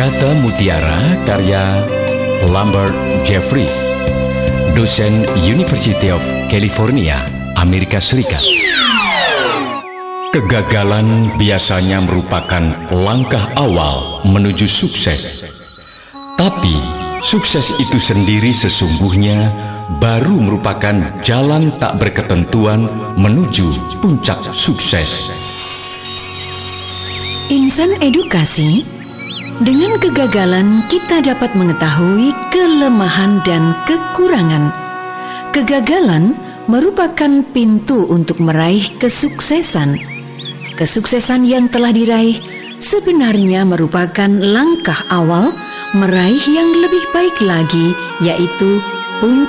Kata Mutiara karya Lambert Jeffries, dosen University of California, Amerika Serikat. Kegagalan biasanya merupakan langkah awal menuju sukses. Tapi sukses itu sendiri sesungguhnya baru merupakan jalan tak berketentuan menuju puncak sukses. Insan edukasi, dengan kegagalan kita dapat mengetahui kelemahan dan kekurangan. Kegagalan merupakan pintu untuk meraih kesuksesan. Kesuksesan yang telah diraih sebenarnya merupakan langkah awal meraih yang lebih baik lagi, yaitu puncak